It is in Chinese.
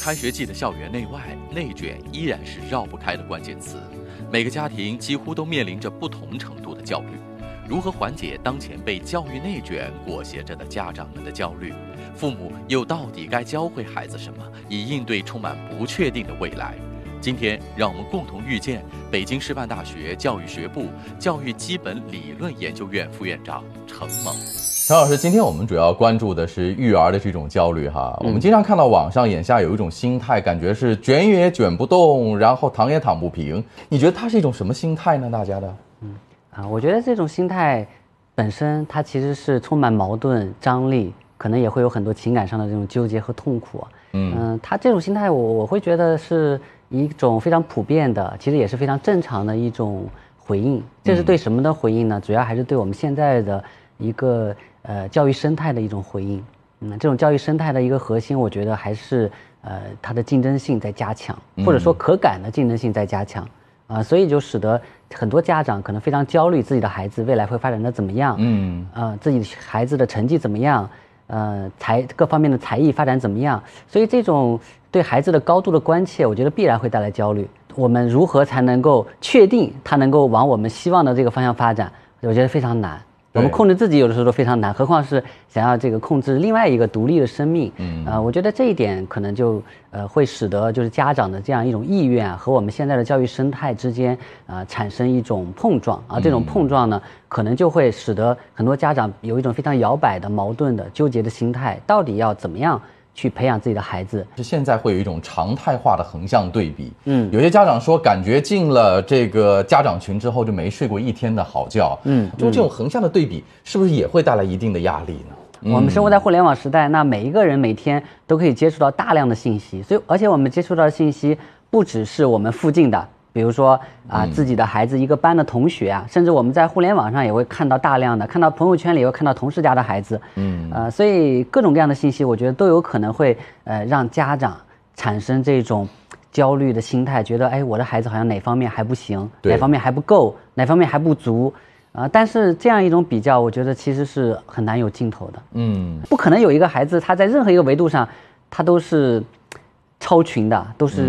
开学季的校园内外，内卷依然是绕不开的关键词。每个家庭几乎都面临着不同程度的焦虑。如何缓解当前被教育内卷裹挟着的家长们的焦虑？父母又到底该教会孩子什么，以应对充满不确定的未来？今天，让我们共同遇见北京师范大学教育学部教育基本理论研究院副院长程猛。 陈老师，今天我们主要关注的是育儿的这种焦虑哈。我们经常看到网上眼下有一种心态，感觉是卷也卷不动，然后躺也躺不平。你觉得它是一种什么心态呢？大家的？ 我觉得这种心态本身它其实是充满矛盾、张力，可能也会有很多情感上的这种纠结和痛苦。它这种心态我会觉得是一种非常普遍的，其实也是非常正常的一种回应。这是对什么的回应呢？主要还是对我们现在的一个教育生态的一种回应。这种教育生态的一个核心，我觉得还是它的竞争性在加强，或者说可感的竞争性在加强。所以就使得很多家长可能非常焦虑自己的孩子未来会发展的怎么样，自己孩子的成绩怎么样，各方面的才艺发展怎么样，所以这种对孩子的高度的关切，我觉得必然会带来焦虑。我们如何才能够确定他能够往我们希望的这个方向发展？我觉得非常难。我们控制自己有的时候都非常难，何况是想要这个控制另外一个独立的生命。我觉得这一点可能就会使得就是家长的这样一种意愿和我们现在的教育生态之间产生一种碰撞，而这种碰撞呢，可能就会使得很多家长有一种非常摇摆的、矛盾的、纠结的心态，到底要怎么样去培养自己的孩子？ 现在会有一种常态化的横向对比。有些家长说，感觉进了这个家长群之后就没睡过一天的好觉。就这种横向的对比，是不是也会带来一定的压力呢？ 我们生活在互联网时代，那每一个人每天都可以接触到大量的信息，所以而且我们接触到的信息不只是我们附近的。比如说自己的孩子一个班的同学甚至我们在互联网上也会看到大量的，看到朋友圈里也会看到同事家的孩子，所以各种各样的信息，我觉得都有可能会让家长产生这种焦虑的心态，觉得我的孩子好像哪方面还不行，哪方面还不够，哪方面还不足，但是这样一种比较，我觉得其实是很难有尽头的。不可能有一个孩子他在任何一个维度上他都是超群的，都是